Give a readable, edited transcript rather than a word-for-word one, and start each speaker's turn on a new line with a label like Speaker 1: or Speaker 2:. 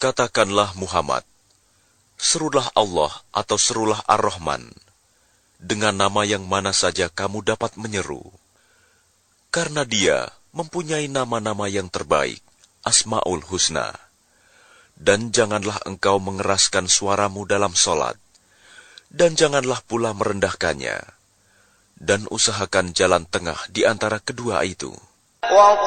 Speaker 1: Katakanlah Muhammad, serulah Allah atau serulah Ar-Rahman, dengan nama yang mana saja kamu dapat menyeru. Karena Dia mempunyai nama-nama yang terbaik, Asma'ul Husna. Dan janganlah engkau mengeraskan suaramu dalam solat, dan janganlah pula merendahkannya, dan usahakan jalan tengah di antara kedua itu.